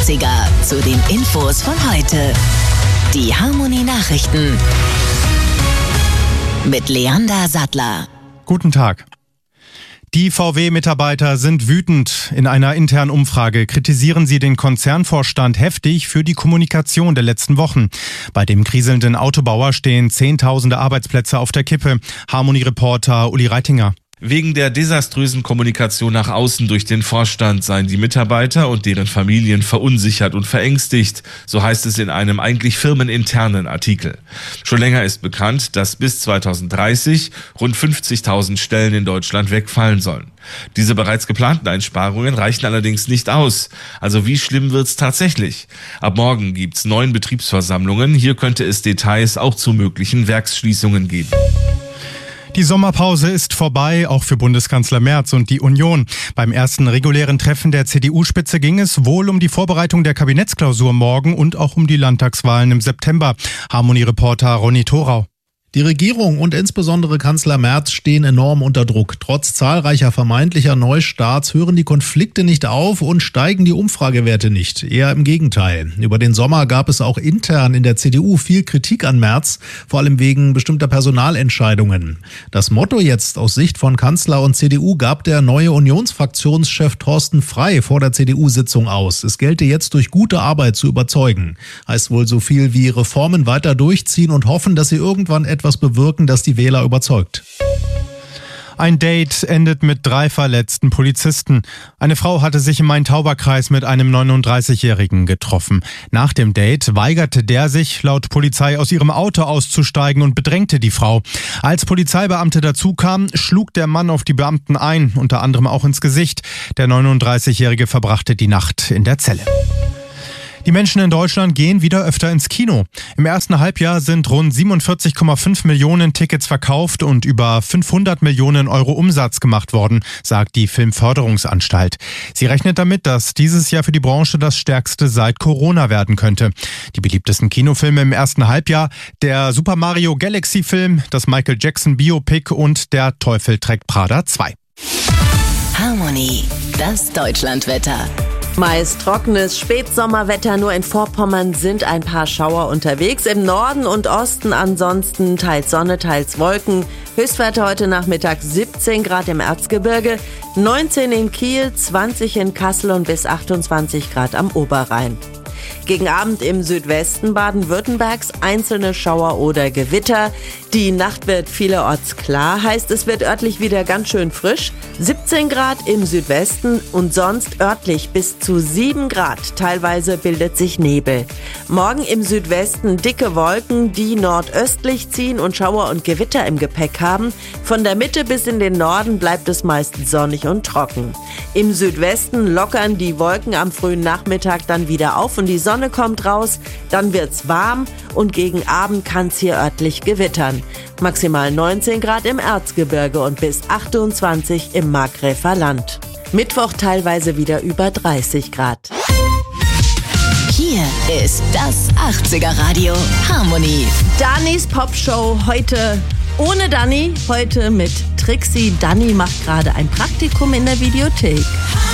80er zu den Infos von heute. Die Harmony Nachrichten mit Leander Sattler. Guten Tag. Die VW-Mitarbeiter sind wütend. In einer internen Umfrage kritisieren sie den Konzernvorstand heftig für die Kommunikation der letzten Wochen. Bei dem kriselnden Autobauer stehen Zehntausende Arbeitsplätze auf der Kippe. Harmony-Reporter Uli Reitinger. Wegen der desaströsen Kommunikation nach außen durch den Vorstand seien die Mitarbeiter und deren Familien verunsichert und verängstigt, so heißt es in einem eigentlich firmeninternen Artikel. Schon länger ist bekannt, dass bis 2030 rund 50.000 Stellen in Deutschland wegfallen sollen. Diese bereits geplanten Einsparungen reichen allerdings nicht aus. Also wie schlimm wird's tatsächlich? Ab morgen gibt's 9 Betriebsversammlungen. Hier könnte es Details auch zu möglichen Werksschließungen geben. Die Sommerpause ist vorbei, auch für Bundeskanzler Merz und die Union. Beim ersten regulären Treffen der CDU-Spitze ging es wohl um die Vorbereitung der Kabinettsklausur morgen und auch um die Landtagswahlen im September. Harmony-Reporter Ronny Thorau. Die Regierung und insbesondere Kanzler Merz stehen enorm unter Druck. Trotz zahlreicher vermeintlicher Neustarts hören die Konflikte nicht auf und steigen die Umfragewerte nicht. Eher im Gegenteil. Über den Sommer gab es auch intern in der CDU viel Kritik an Merz, vor allem wegen bestimmter Personalentscheidungen. Das Motto jetzt aus Sicht von Kanzler und CDU gab der neue Unionsfraktionschef Thorsten Frey vor der CDU-Sitzung aus. Es gelte jetzt durch gute Arbeit zu überzeugen. Heißt wohl so viel wie Reformen weiter durchziehen und hoffen, dass sie irgendwann etwas bewirken, das die Wähler überzeugt. Ein Date endet mit 3 verletzten Polizisten. Eine Frau hatte sich im Main-Tauber-Kreis mit einem 39-Jährigen getroffen. Nach dem Date weigerte der sich, laut Polizei, aus ihrem Auto auszusteigen und bedrängte die Frau. Als Polizeibeamte dazukam, schlug der Mann auf die Beamten ein, unter anderem auch ins Gesicht. Der 39-Jährige verbrachte die Nacht in der Zelle. Die Menschen in Deutschland gehen wieder öfter ins Kino. Im ersten Halbjahr sind rund 47,5 Millionen Tickets verkauft und über 500 Millionen Euro Umsatz gemacht worden, sagt die Filmförderungsanstalt. Sie rechnet damit, dass dieses Jahr für die Branche das stärkste seit Corona werden könnte. Die beliebtesten Kinofilme im ersten Halbjahr: der Super Mario Galaxy Film, das Michael Jackson Biopic und der Teufel trägt Prada 2. Harmony, das Deutschlandwetter. Meist trockenes Spätsommerwetter, nur in Vorpommern sind ein paar Schauer unterwegs. Im Norden und Osten ansonsten teils Sonne, teils Wolken. Höchstwerte heute Nachmittag 17 Grad im Erzgebirge, 19 in Kiel, 20 in Kassel und bis 28 Grad am Oberrhein. Gegen Abend im Südwesten Baden-Württembergs einzelne Schauer oder Gewitter. Die Nacht wird vielerorts klar, heißt es wird örtlich wieder ganz schön frisch. 17 Grad im Südwesten und sonst örtlich bis zu 7 Grad. Teilweise bildet sich Nebel. Morgen im Südwesten dicke Wolken, die nordöstlich ziehen und Schauer und Gewitter im Gepäck haben. Von der Mitte bis in den Norden bleibt es meist sonnig und trocken. Im Südwesten lockern die Wolken am frühen Nachmittag dann wieder auf und die Sonne kommt raus, dann wird's warm und gegen Abend kann's hier örtlich gewittern. Maximal 19 Grad im Erzgebirge und bis 28 im Markgräfer Land. Mittwoch teilweise wieder über 30 Grad. Hier ist das 80er Radio Harmony. Dannys Popshow heute ohne Dani, heute mit Trixie. Dani macht gerade ein Praktikum in der Videothek.